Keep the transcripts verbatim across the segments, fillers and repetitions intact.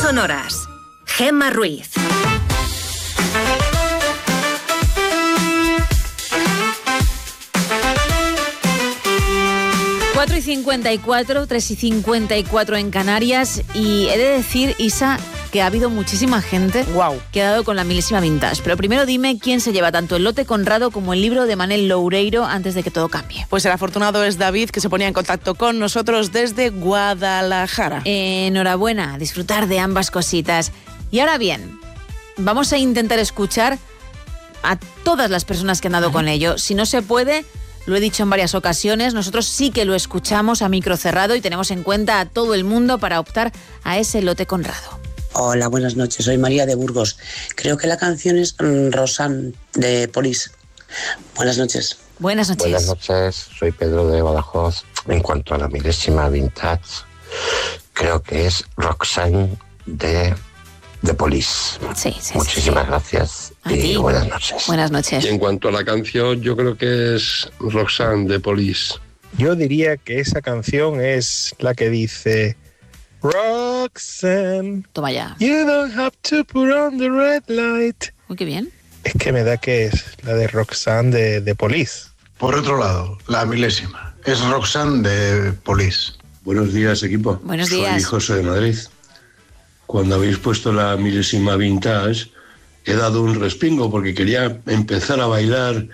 sonoras. Gemma Ruiz. cuatro y cincuenta y cuatro, tres y cincuenta y cuatro en Canarias, y he de decir, Isa, que ha habido muchísima gente wow. que ha dado con la milésima vintage. Pero primero dime quién se lleva tanto el lote Conrado como el libro de Manel Loureiro antes de que todo cambie. Pues el afortunado es David, que se ponía en contacto con nosotros desde Guadalajara. Enhorabuena, disfrutar de ambas cositas. Y ahora bien, vamos a intentar escuchar a todas las personas que han dado ¿Vale? con ello. Si no se puede... Lo he dicho en varias ocasiones, nosotros sí que lo escuchamos a micro cerrado y tenemos en cuenta a todo el mundo para optar a ese lote Conrado. Hola, buenas noches, soy María de Burgos. Creo que la canción es Roxanne de Police. Buenas noches. Buenas noches. Buenas noches, soy Pedro de Badajoz. En cuanto a la milésima vintage, creo que es Roxanne de... de Police. Sí, sí, Muchísimas sí. gracias a y ti. buenas noches. Buenas noches. Y en cuanto a la canción, yo creo que es Roxanne de Police. Yo diría que esa canción es la que dice Roxanne. Toma ya. You don't have to put on the red light. Muy qué bien. Es que me da que es la de Roxanne de, de Police. Por otro lado, la milésima es Roxanne de Police. Buenos días, equipo. Buenos días. Soy José de Madrid. Cuando habéis puesto la milésima vintage, he dado un respingo porque quería empezar a bailar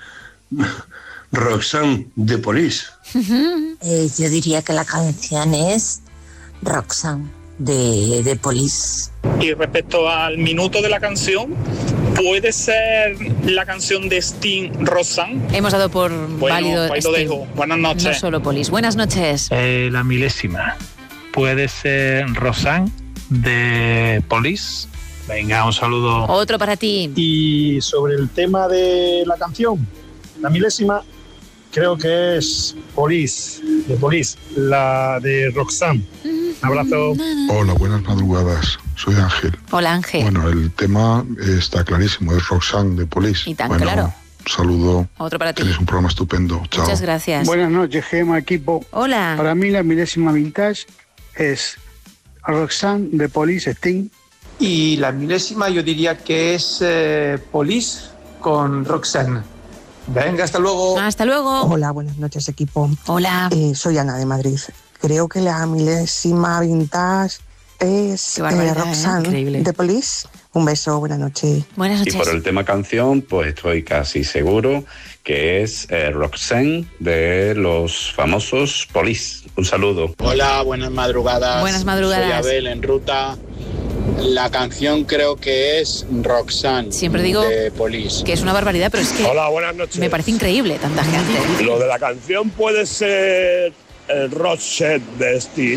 Roxanne de Police. eh, yo diría que la canción es Roxanne de, de Police. Y respecto al minuto de la canción, ¿puede ser la canción de Sting, Roxanne? Hemos dado por bueno, válido ahí lo Sting. dejo. Buenas noches. No solo Police. Buenas noches. Eh, la milésima. ¿Puede ser Roxanne de Police? Venga, un saludo. Otro para ti. Y sobre el tema de la canción, la milésima, creo que es Police, de Police, la de Roxanne. Un abrazo. Hola, buenas madrugadas. Soy Ángel. Hola, Ángel. Bueno, el tema está clarísimo, es Roxanne de Police. Y tan bueno, claro. Un saludo. Otro para ti. Tenéis un programa estupendo. Chao. Muchas gracias. Buenas noches, Gemma, equipo. Hola. Para mí la milésima vintage es Roxanne de Police, Sting. Y la milésima yo diría que es eh, Police con Roxanne. Venga, hasta luego. Hasta luego. Hola, buenas noches, equipo. Hola. Eh, soy Ana de Madrid. Creo que la milésima vintage es eh, Roxanne ¿eh? de Police. Un beso, buenas noches. Buenas noches. Y por el tema canción, pues estoy casi seguro que es eh, Roxanne de los famosos Police. Un saludo. Hola, buenas madrugadas. Buenas madrugadas. Soy Abel en ruta. La canción creo que es Roxanne. Siempre digo de Police. Que es una barbaridad, pero es que Hola, buenas noches. Me parece increíble tanta gente. Lo de la canción puede ser el Roxette de Sting.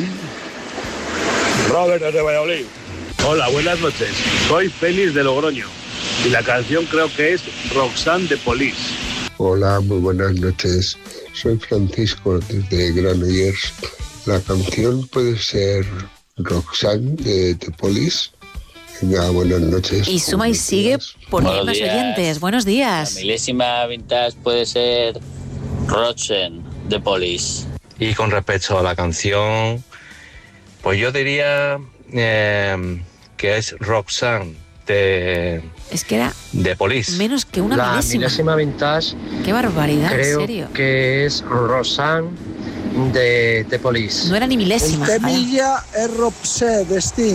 Robert de Valladolid. Hola, buenas noches. Soy Félix de Logroño y la canción creo que es Roxanne de Police. Hola, muy buenas noches. Soy Francisco desde Granollers. La canción puede ser Roxanne de The Police. Venga, buenas noches. Y suma y sigue poniendo más oyentes. Buenos días. La milésima vintage puede ser Roxanne de Police. Y con respecto a la canción, pues yo diría eh, que es Roxanne de... Es que era de Police. Menos que una la milésima. milésima vintage. Qué barbaridad, creo en serio. Que es Roxanne de, de Police. No era ni milésima. El temilla es Roxette de Sting.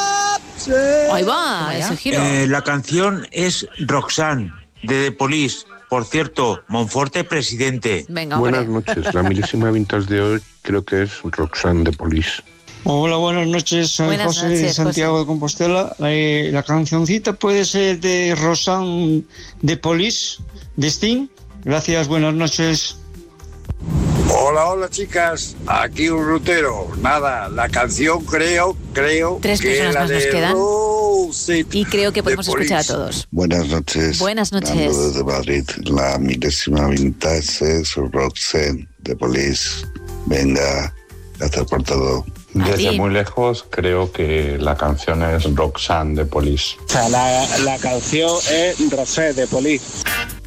Ahí va, ese giro. Eh, la canción es Roxanne de The Police. Por cierto, Monforte presidente. Venga, buenas noches. La milésima vintage de hoy creo que es Roxanne de Police. Hola, buenas noches. Soy buenas José noches, de Santiago José. de Compostela. La, la cancioncita puede ser de Roxanne de Police, de Sting. Gracias, buenas noches. Hola, hola chicas, aquí un rutero. Nada, la canción creo, creo Tres que personas la más de nos quedan. Roxette y creo que podemos de escuchar a Police. todos. Buenas noches. Buenas noches. Nando desde Madrid. La milésima vintage es Roxanne de Police. Venga, gracias por todo. Desde muy lejos creo que la canción es Roxanne de Police. O sea, la, la canción es Roxette de Police.